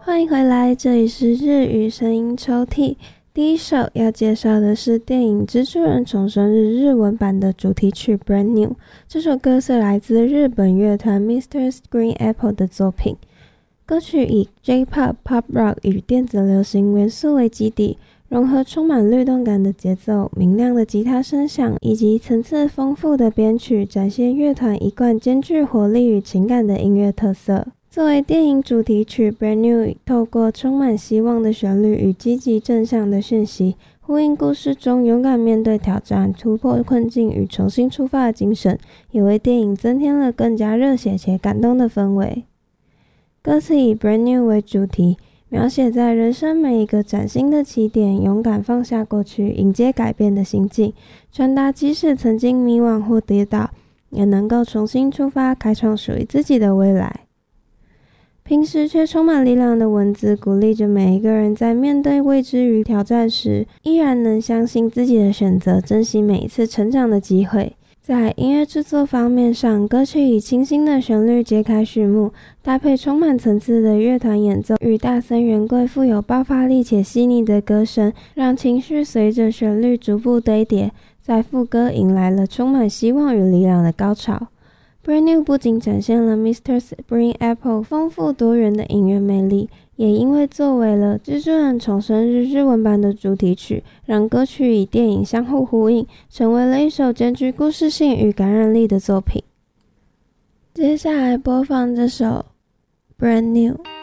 欢迎回来，这里是日语声音抽屉。第一首要介绍的是电影《蜘蛛人重生日》日文版的主题曲《Brand New》。这首歌是来自日本乐团 Mr. Green Apple 的作品。歌曲以 J-Pop、Pop Rock 与电子流行元素为基底，融合充满律动感的节奏、明亮的吉他声响以及层次丰富的编曲，展现乐团一贯兼具活力与情感的音乐特色。作为电影主题曲 Brand New， 透过充满希望的旋律与积极正向的讯息，呼应故事中勇敢面对挑战、突破困境与重新出发的精神，也为电影增添了更加热血且感动的氛围。歌词以 Brand New 为主题，描写在人生每一个崭新的起点，勇敢放下过去，迎接改变的心境，传达即使曾经迷惘或跌倒，也能够重新出发，开创属于自己的未来。平时却充满力量的文字，鼓励着每一个人在面对未知与挑战时，依然能相信自己的选择，珍惜每一次成长的机会。在音乐制作方面上，歌曲以清新的旋律揭开序幕，搭配充满层次的乐团演奏与大森元贵富有爆发力且细腻的歌声，让情绪随着旋律逐步堆叠，在副歌迎来了充满希望与力量的高潮。Brand New 不仅展现了 Mr. Green Apple 丰富多元的音乐魅力，也因为作为了蜘蛛人重生日日文版的主题曲，让歌曲与电影相互呼应，成为了一首兼具故事性与感染力的作品。接下来播放这首 Brand New。